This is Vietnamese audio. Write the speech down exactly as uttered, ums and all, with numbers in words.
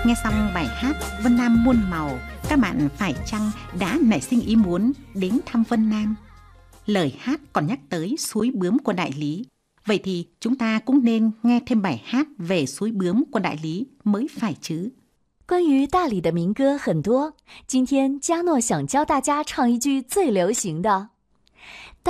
Nghe xong bài hát Vân Nam muôn màu, các bạn phải chăng đã nảy sinh ý muốn đến thăm Vân Nam? Lời hát còn nhắc tới suối Bướm của Đại Lý. Vậy thì chúng ta cũng nên nghe thêm bài hát về suối Bướm của Đại Lý mới phải chứ. 关于大理的民歌很多，今天嘉诺想教大家唱一句最流行的。